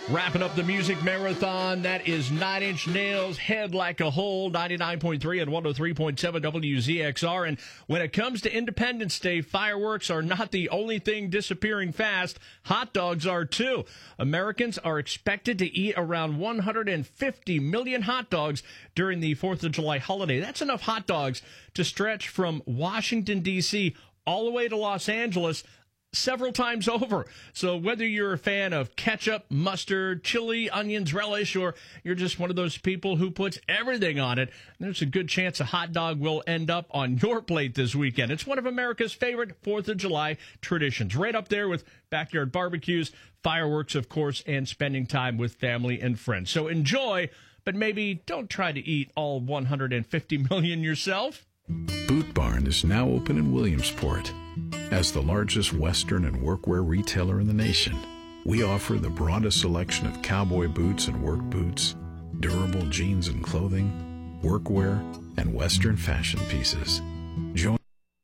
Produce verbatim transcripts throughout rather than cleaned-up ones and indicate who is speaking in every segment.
Speaker 1: Wrapping up the music marathon, that is Nine Inch Nails, Head Like a Hole, ninety-nine point three and one oh three point seven W Z X R. And when it comes to Independence Day, fireworks are not the only thing disappearing fast. Hot dogs are too. Americans are expected to eat around one hundred fifty million hot dogs during the fourth of July holiday. That's enough hot dogs to stretch from Washington, D C all the way to Los Angeles several times over. So whether you're a fan of ketchup, mustard, chili, onions, relish, or you're just one of those people who puts everything on it, there's a good chance a hot dog will end up on your plate this weekend. It's one of America's favorite fourth of July traditions, right up there with backyard barbecues, fireworks, of course, and spending time with family and friends. So enjoy, but maybe don't try to eat all one hundred fifty million yourself.
Speaker 2: Boot Barn is now open in Williamsport. As the largest Western and workwear retailer in the nation, we offer the broadest selection of cowboy boots and work boots, durable jeans and clothing, workwear, and Western fashion pieces. Join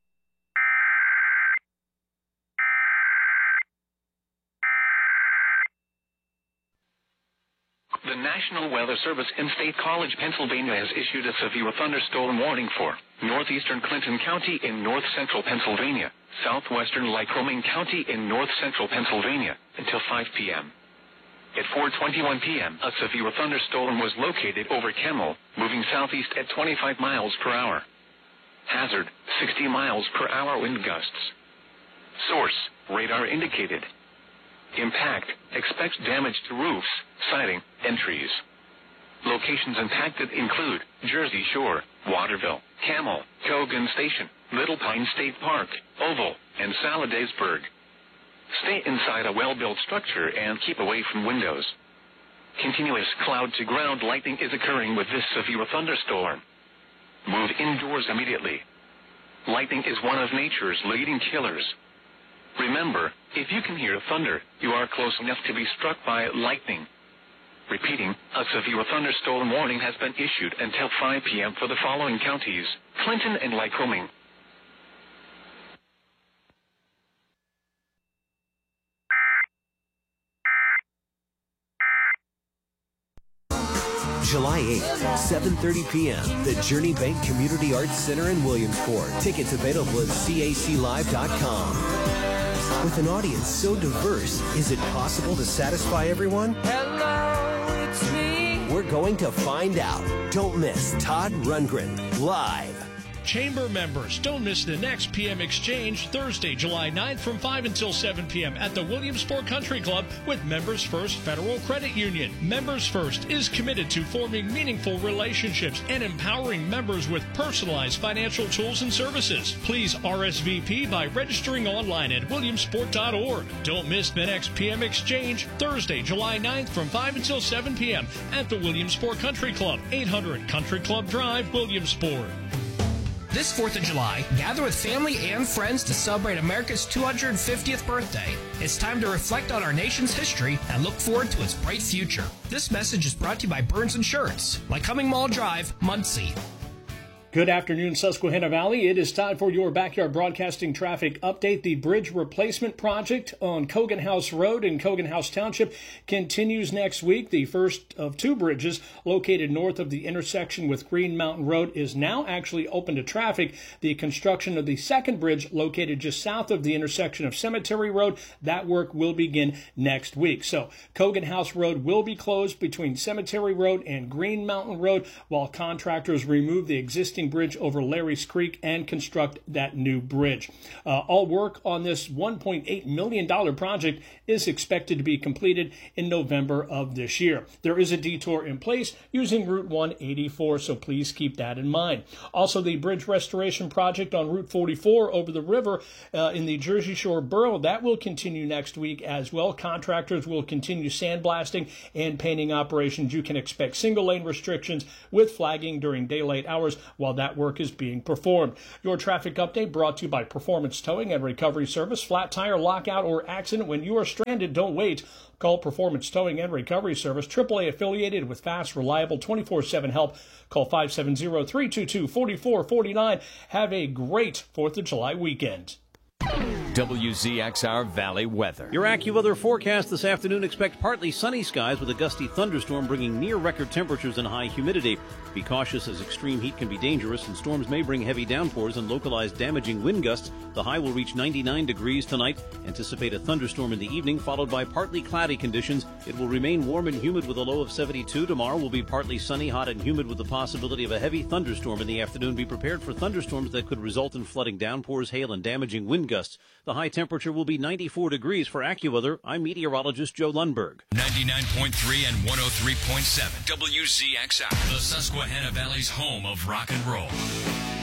Speaker 3: The National Weather Service in State College, Pennsylvania has issued a severe thunderstorm warning for northeastern Clinton County in north central Pennsylvania, southwestern Lycoming County in north central Pennsylvania until five p.m. At four twenty-one p.m., a severe thunderstorm was located over Kemmel, moving southeast at twenty-five miles per hour. Hazard, sixty miles per hour wind gusts. Source, radar indicated. Impact, expect damage to roofs, siding, and trees. Locations impacted include Jersey Shore, Waterville, Camel, Cogan Station, Little Pine State Park, Oval, and Saladaysburg. Stay inside a well-built structure and keep away from windows. Continuous cloud-to-ground lightning is occurring with this severe thunderstorm. Move indoors immediately. Lightning is one of nature's leading killers. Remember, if you can hear thunder, you are close enough to be struck by lightning. Repeating, a severe thunderstorm warning has been issued until five p.m. for the following counties: Clinton and Lycoming.
Speaker 4: July eighth, seven thirty p.m., the Journey Bank Community Arts Center in Williamsport. Tickets available at C A C live dot com. With an audience so diverse, is it possible to satisfy everyone?
Speaker 5: Hello, it's me.
Speaker 4: We're going to find out. Don't miss Todd Rundgren live.
Speaker 1: Chamber members, don't miss the next P M Exchange Thursday, July ninth from five until seven p.m. at the Williamsport Country Club with Members First Federal Credit Union. Members First is committed to forming meaningful relationships and empowering members with personalized financial tools and services. Please R S V P by registering online at williamsport dot org. Don't miss the next P M Exchange Thursday, July ninth from five until seven p.m. at the Williamsport Country Club, eight hundred Country Club Drive, Williamsport.
Speaker 6: This fourth of July, gather with family and friends to celebrate America's two hundred fiftieth birthday. It's time to reflect on our nation's history and look forward to its bright future. This message is brought to you by Burns Insurance, Lycoming Mall Drive, Muncie.
Speaker 1: Good afternoon, Susquehanna Valley. It is time for your Backyard Broadcasting traffic update. The bridge replacement project on Cogan House Road in Cogan House Township continues next week. The first of two bridges located north of the intersection with Green Mountain Road is now actually open to traffic. The construction of the second bridge located just south of the intersection of Cemetery Road, that work will begin next week. So Cogan House Road will be closed between Cemetery Road and Green Mountain Road while contractors remove the existing bridge over Larry's Creek and construct that new bridge. Uh, all work on this one point eight million dollars project is expected to be completed in November of this year. There is a detour in place using Route one eighty-four, so please keep that in mind. Also, the bridge restoration project on Route forty-four over the river uh, in the Jersey Shore borough, that will continue next week as well. Contractors will continue sandblasting and painting operations. You can expect single lane restrictions with flagging during daylight hours while that work is being performed. Your traffic update brought to you by Performance Towing and Recovery Service. Flat tire, lockout, or accident. When you are stranded, don't wait. Call Performance Towing and Recovery Service, triple A affiliated with fast, reliable, twenty-four seven help. Call five seven zero, three two two, four four four nine. Have a great fourth of July weekend.
Speaker 7: W Z X R Valley weather.
Speaker 8: Your AccuWeather forecast this afternoon: expect partly sunny skies with a gusty thunderstorm bringing near record temperatures and high humidity. Be cautious as extreme heat can be dangerous and storms may bring heavy downpours and localized damaging wind gusts. The high will reach ninety-nine degrees tonight. Anticipate a thunderstorm in the evening followed by partly cloudy conditions. It will remain warm and humid with a low of seventy-two. Tomorrow will be partly sunny, hot and humid with the possibility of a heavy thunderstorm in the afternoon. Be prepared for thunderstorms that could result in flooding, downpours, hail and damaging wind gusts. The high temperature will be ninety-four degrees. For AccuWeather, I'm meteorologist Joe Lundberg.
Speaker 9: ninety-nine point three and one oh three point seven W Z X R, the Susquehanna Valley's home of rock and roll.